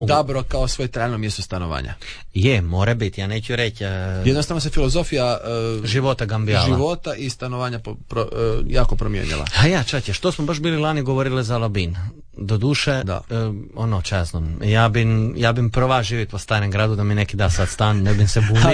Dabro kao svoje trajno mjesto stanovanja. Je, mora biti, ja neću reći. Jednostavno se filozofija života Gambijala. Života i stanovanja jako promijenila. A ja, čače, što smo baš bili lani govorili za Labin. Doduše, časno. Ja bin prova živjeti po Starem gradu da mi neki da sad stan, ne bin se buni.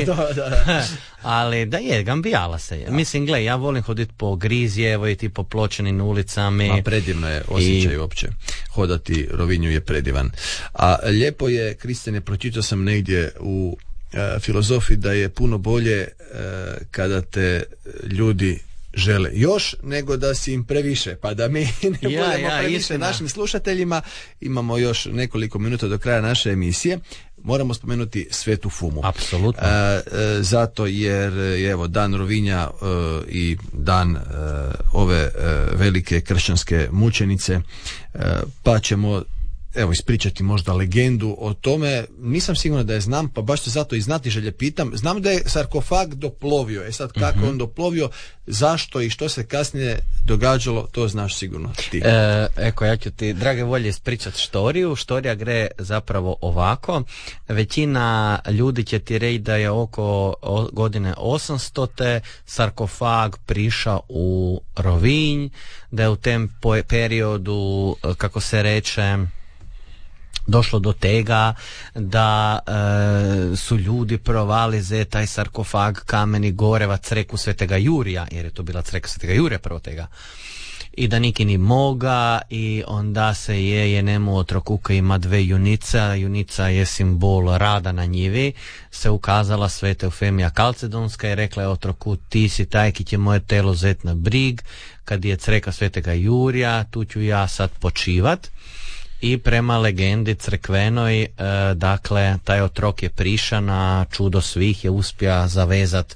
Ali da je, Gambijala se je. Da. Mislim, gle, ja volim hoditi po Grizjevoj, po pločenim ulicama. Predivno je osjećaj uopće. Hodati Rovinju je predivan. A lijepo je, Kristijane, pročitao sam negdje u filozofiji da je puno bolje kada te ljudi žele još nego da si im previše, pa da mi ne budemo previše istina. Našim slušateljima. Imamo još nekoliko minuta do kraja naše emisije. Moramo spomenuti Svetu Fumu. Apsolutno. Zato jer je evo dan Rovinja i dan ove velike kršćanske mučenice, pa ćemo ispričati možda legendu o tome. Nisam siguran da je znam, pa baš se zato i znatiželje pitam. Znam da je sarkofag doplovio. Sad kako on doplovio, zašto i što se kasnije događalo, to znaš sigurno ti. Ja ću ti, drage volje, ispričati štoriju. Štorija gre zapravo ovako. Većina ljudi će ti reći da je oko godine 800. sarkofag prišao u Rovinj, da je u tem periodu, kako se reče, došlo do tega da su ljudi provali za taj sarkofag kameni goreva crkvu Svetega Jurija, jer je to bila crkva Svetega Jurija prvo tega. I da niki ni moga, i onda se je nemu otroku koji ima dve junica. Junica je simbol rada na njivi, se ukazala Sveta Eufemija Kalcedonska i rekla je otroku, ti si taj ki će moje telo zet na brig, kad je crkva Svetega Jurija, tu ću ja sad počivat. I prema legendi crkvenoj, dakle, taj otrok je priša na čudo svih, je uspija zavezat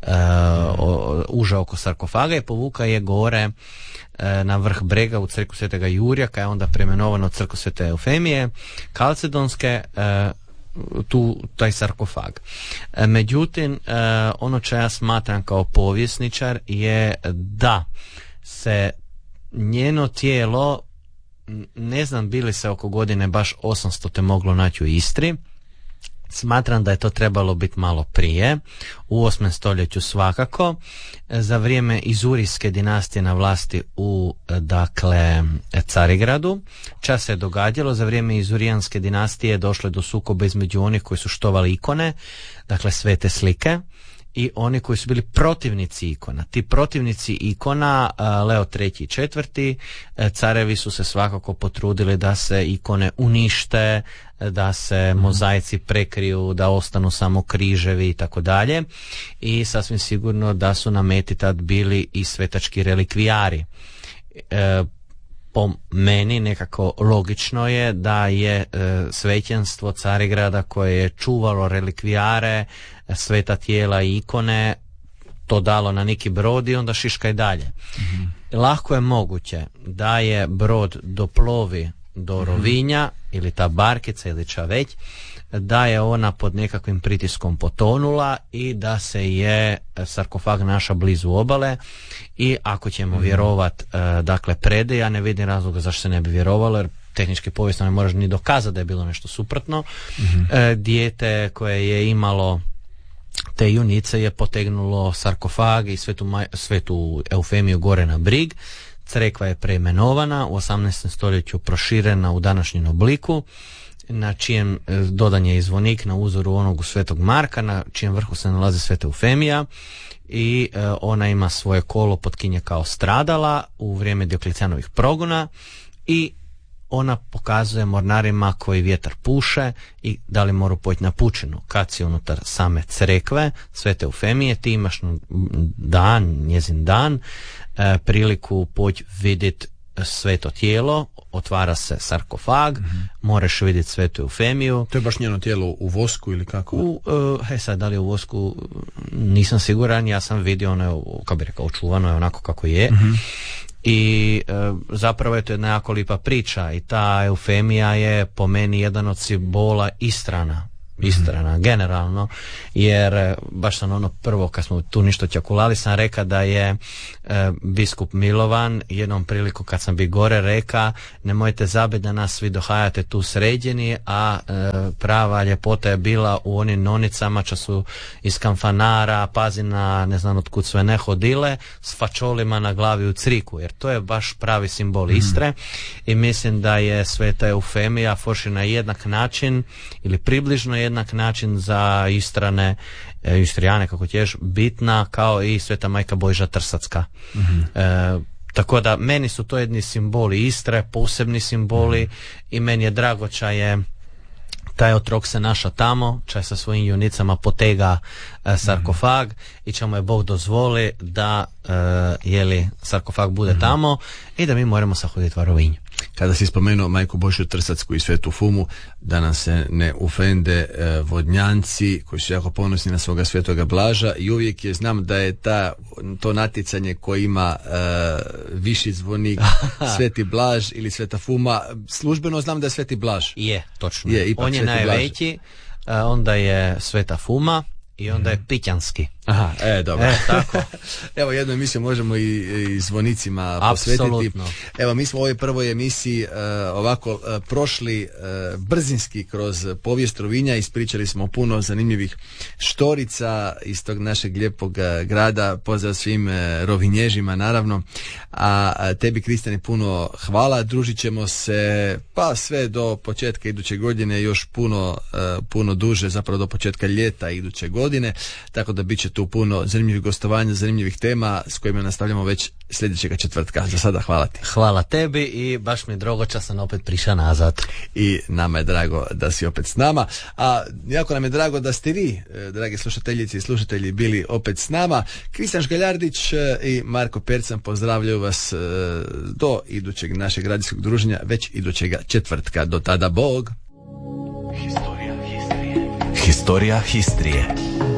uže oko sarkofaga i povuka je gore na vrh brega u crkvu Svetega Jurija, koja je onda premenovano crkvu Svete Eufemije Kalcedonske, taj sarkofag. Međutim, ono što ja smatram kao povjesničar je da se njeno tijelo, ne znam bili se oko godine baš 800 te moglo naći u Istri. Smatram da je to trebalo biti malo prije, u 8. stoljeću svakako, za vrijeme Izurijske dinastije na vlasti u, dakle, Carigradu. Čas se je događalo, za vrijeme Izurijanske dinastije došlo je do sukoba između onih koji su štovali ikone, dakle svete slike, i oni koji su bili protivnici ikona. Ti protivnici ikona, Leo III i IV, carevi su se svakako potrudili da se ikone unište, da se mozaici prekriju, da ostanu samo križevi i tako dalje. I sasvim sigurno da su na meti tad bili i svetački relikvijari. Po meni nekako logično je da je svećenstvo Carigrada, koje je čuvalo relikvijare, sveta tijela i ikone, to dalo na neki brod i onda šiškaj dalje. Lako je moguće da je brod doplovi do Rovinja, ili ta barkica ili čaveć, da je ona pod nekakvim pritiskom potonula i da se je sarkofag naša blizu obale. I ako ćemo vjerovat, dakle, predaje, ja ne vidim razloga zašto se ne bi vjerovalo, jer tehnički povijesno ne možeš ni dokazati da je bilo nešto suprotno. Dijete koje je imalo te junice je potegnulo sarkofag i svetu Eufemiju gore na brig. Crkva je preimenovana, u 18. stoljeću proširena u današnjem obliku, na čijem dodan je i zvonik na uzoru onog u Svetog Marka, na čijem vrhu se nalazi Sveta Eufemija, i ona ima svoje kolo potkinje kao stradala u vrijeme Dioklecijanovih progona, i ona pokazuje mornarima koji vjetar puše i da li moru poći na pučinu. Kad si unutar same crkve Svete Eufemije, ti imaš dan, njezin dan, priliku poći vidjeti sveto tijelo, otvara se sarkofag, moraš vidjeti Svetu Eufemiju. To je baš njeno tijelo u vosku ili kako? Sad, da li je u vosku, nisam siguran, ja sam vidio, ono je, kako bi rekao, očuvano je onako kako je. I zapravo je to jedna jako lipa priča, i ta Eufemija je po meni jedan od simbola Istrana. Istrana, generalno, jer baš sam ono prvo kad smo tu ništo ćakulali sam reka da je biskup Milovan jednom priliku kad sam bi gore reka nemojte zabiti da nas svi dohajate tu sređeni, a prava ljepota je bila u onim nonicama čo su iz Kamfanara, Pazina, ne znam otkud sve ne hodile, s fačolima na glavi u criku, jer to je baš pravi simbol Istre i mislim da je Sveta Eufemija forši na jednak način ili približno jednak način za Istrane, Istrijane kako ćeš, bitna kao i Sveta Majka Božja Trsacka. Tako da meni su to jedni simboli Istre, posebni simboli i meni je drago ča je taj otrok se naša tamo, čaj sa svojim junicama potega sarkofag i ča mu je Bog dozvoli da sarkofag bude tamo i da mi moramo sahoditi v Rovinj. Kada si spomenuo Majku Božju Trsacku i Svetu Fumu, da nam se ne ufende Vodnjanci koji su jako ponosni na svoga Svetoga Blaža i uvijek je znam da je to natjecanje koje ima viši zvonik Sveti Blaž ili Sveta Fuma, službeno znam da je Sveti Blaž. Je, točno. On je najveći, onda je Sveta Fuma i onda je Pitjanski. Aha, dobro. Tako. Evo jednu emisiju možemo i zvonicima posvetiti. Apsolutno. Evo mi smo u ovoj prvoj emisiji ovako prošli brzinski kroz povijest Rovinja, ispričali smo puno zanimljivih štorica iz tog našeg lijepog grada, pozdrav svim Rovinježima naravno, a tebi Kristijane puno hvala, družit ćemo se pa sve do početka iduće godine, još puno duže, zapravo do početka ljeta iduće godine, tako da bit će tu puno zanimljivih gostovanja, zanimljivih tema s kojima nastavljamo već sljedećega četvrtka. Za sada hvala ti. Hvala tebi i baš mi je drago ča sam opet prišao nazad. I nama je drago da si opet s nama, a jako nam je drago da ste vi, dragi slušateljice i slušatelji, bili opet s nama. Kristijan Šgaljardić i Marko Percan pozdravljaju vas do idućeg našeg radijskog druženja, već idućega četvrtka. Do tada, Bog! Historija Histrije.